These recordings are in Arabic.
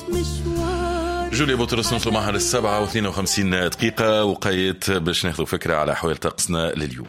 جوليا بطرس نوصل معها للسبعة 52 دقيقة وقيت باش ناخذ فكرة على أحوال طقسنا لليوم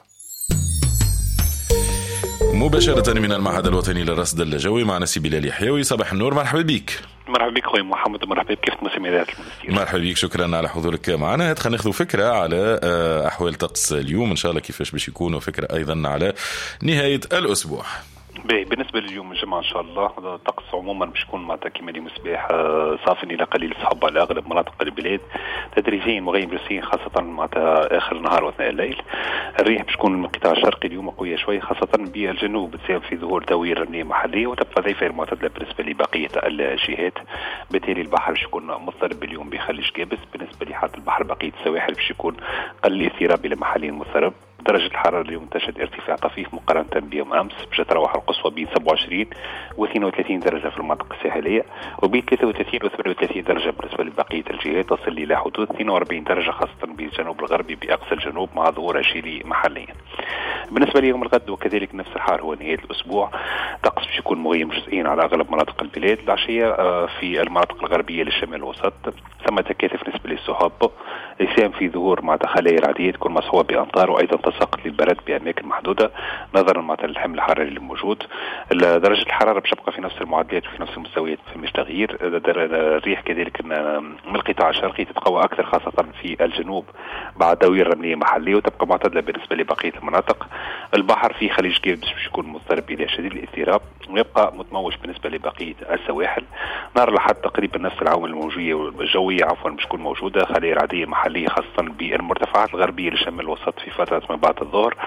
مباشرة من المعهد الوطني للرصد الجوي معنا سي بلال يحيوي. صباح النور، مرحبا بك. مرحبا بك خويا محمد ومرحبا بك كيف مسميات المنستير. مرحبا بك، شكرا على حضورك معنا. خلينا ناخذ فكرة على أحوال طقس اليوم إن شاء الله كيفاش باش يكون، وفكرة أيضا على نهاية الأسبوع. بالنسبه لليوم الجمعه ان شاء الله الطقس عموما باش يكون معناتها كما اليوم الصباح صافي الى قليل صحب على اغلب مناطق البلاد، تدريجيا مغيم جنسيا خاصه معناتها اخر النهار واثناء الليل. الريح باش تكون من القطاع الشرقي اليوم قويه شوي خاصه بالجنوب بتسبب في ظهور دوائر رمليه محليه وتبقى ضعيفه المعتدله بالنسبه لبقيه الجهات، بالتالي البحر باش يكون مضطرب اليوم بخليج جابس. بالنسبه لحاله البحر بقيه السواحل باش يكون قل الاضطراب الى محليا مضطرب. درجة الحرارة اليوم تشهد ارتفاع طفيف مقارنة بيوم أمس، باش تتراوح القصوى بين 27 و 32 درجة في المناطق الساحلية، وبين 33 و 38 درجة بالنسبة لبقية الجهات، تصل إلى حدود 42 درجة خاصة بالجنوب الغربي بأقصى الجنوب مع ظهور عشيري محليا. بالنسبة ليوم الغد وكذلك نفس الحال هو نهاية الأسبوع، طقس باش يكون مغيم جزئيا على أغلب مناطق البلاد. العشية في المناطق الغربية للشمال الوسط ثم تكاثف نسبة للسحاب يساهم في ظهور مع خلايا رعدية تكون مصحوبة بأمطار وأيضا تساقط للبرد بأماكن محدودة نظرا مع الحمل الحراري الموجود. درجة الحرارة باش تبقى في نفس المعدلات وفي نفس المستويات، فماش تغيير. الريح كذلك من القطاع الشرقي تتقوى أكثر خاصة في الجنوب بعد دوائر رملية محلية وتبقى معتدلة بالنسبة لبقية المناطق. البحر في خليج جابس باش يكون مضطرب إلى شديد الاضطراب ويبقى متموج بالنسبة لبقية السواحل. نهار الأحد تقريبا نفس العوامل الجوية باش تكون موجودة، خلايا رعدية محلية خاصة بالمرتفعات الغربية للشمال الوسط في فترة ما بعد الظهر،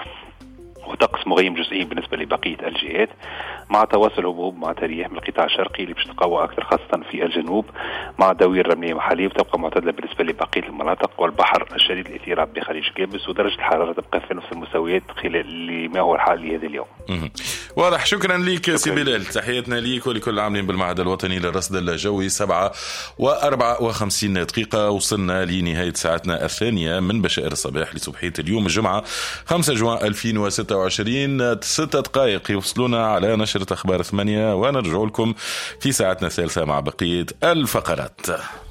وطقس مغيم جزئيا بالنسبة لبقية الجهات مع تواصل هبوب مع رياح من القطاع الشرقي اللي باش تقوى أكثر خاصة في الجنوب مع دوائر رملية محلية وتبقى معتدلة بالنسبة لبقية المناطق، والبحر الشديد الاضطراب بخليج جابس ودرجة الحرارة تبقى في نفس المستويات خلال ما هو الحال لهذا اليوم. واضح، شكرا لك سي بلال، تحياتنا ليك ولكل العاملين بالمعهد الوطني للرصد الجوي. 7:54 دقيقة وصلنا لنهاية ساعتنا الثانية من بشائر الصباح لصبحية اليوم الجمعة 5 جوان 2026. 6 دقائق يوصلونا على نشرة أخبار 8 ونرجع لكم في ساعتنا الثالثة مع بقية الفقرات.